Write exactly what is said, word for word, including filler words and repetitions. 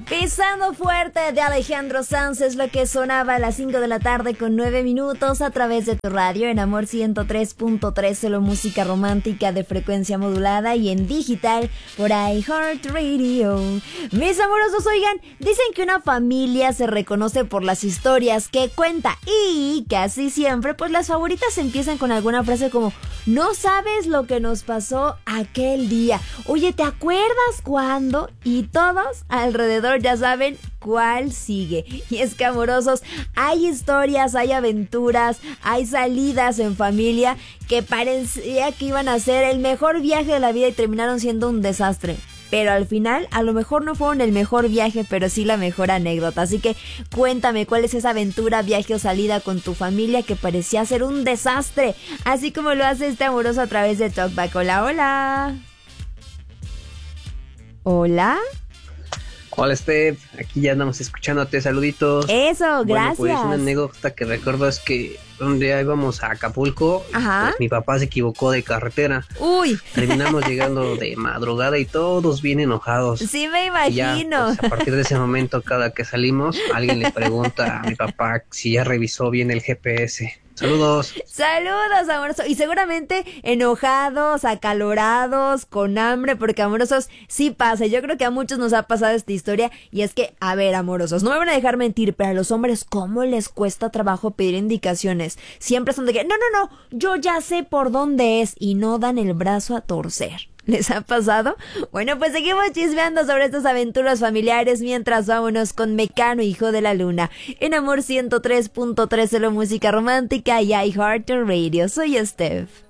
Pisando fuerte de Alejandro Sanz es lo que sonaba a las cinco de la tarde con nueve minutos a través de tu radio en Amor ciento tres punto tres, solo música romántica de frecuencia modulada y en digital por iHeartRadio. Mis amorosos, oigan, dicen que una familia se reconoce por las historias que cuenta y casi siempre pues las favoritas empiezan con alguna frase como no sabes lo que nos pasó aquel día. Oye, ¿te acuerdas cuándo? Y todos alrededor ya saben cuál sigue. Y es que, amorosos, hay historias, hay aventuras, hay salidas en familia que parecía que iban a ser el mejor viaje de la vida y terminaron siendo un desastre. Pero al final, a lo mejor no fueron el mejor viaje, pero sí la mejor anécdota. Así que cuéntame cuál es esa aventura, viaje o salida con tu familia que parecía ser un desastre. Así como lo hace este amoroso a través de Talkback. Hola, hola. Hola. Hola, Steph, aquí ya andamos escuchándote, saluditos. Eso, bueno, gracias. Pues una anécdota que recuerdo es que un día íbamos a Acapulco. Ajá. Pues mi papá se equivocó de carretera. Uy. Terminamos llegando de madrugada y todos bien enojados. Sí, me imagino. Y ya, pues, a partir de ese momento, cada que salimos, alguien le pregunta a mi papá si ya revisó bien el G P S. Saludos. Saludos, amorosos. Y seguramente enojados, acalorados, con hambre, porque, amorosos, sí pasa. Yo creo que a muchos nos ha pasado esta historia. Y es que, a ver, amorosos, no me van a dejar mentir, pero a los hombres, ¿cómo les cuesta trabajo pedir indicaciones? Siempre son de que, no, no, no, yo ya sé por dónde es, y no dan el brazo a torcer. ¿Les ha pasado? Bueno, pues seguimos chismeando sobre estas aventuras familiares mientras vámonos con Mecano, hijo de la luna, en Amor ciento tres punto tres, solo música romántica y iHeartRadio. Soy Steph.